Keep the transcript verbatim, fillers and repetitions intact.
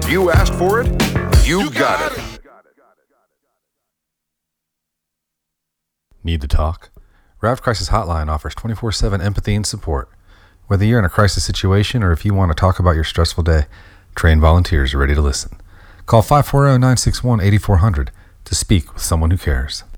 You asked for it, you, you got, got it. it. Need to talk? Rav Crisis Hotline offers twenty-four seven empathy and support. Whether you're in a crisis situation or if you want to talk about your stressful day, trained volunteers are ready to listen. Call five four zero, nine six one, eight four zero zero to speak with someone who cares.